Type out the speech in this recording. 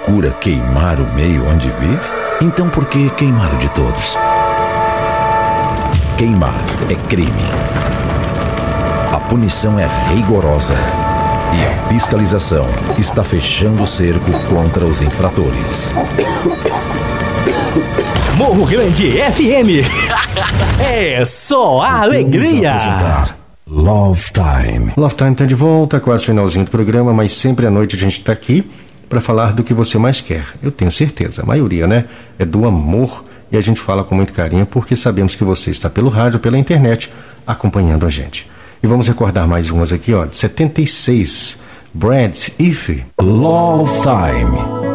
procura queimar o meio onde vive? Então por que queimar o de todos? Queimar é crime. A punição é rigorosa e a fiscalização está fechando o cerco contra os infratores. Morro Grande FM. É só a alegria. Love Time. Love Time tá de volta, quase finalzinho do programa, mas sempre à noite a gente tá aqui para falar do que você mais quer. Eu tenho certeza, a maioria, né? É do amor e a gente fala com muito carinho porque sabemos que você está pelo rádio, pela internet, acompanhando a gente. E vamos recordar mais umas aqui, ó, de 76, Brad If. Love Time.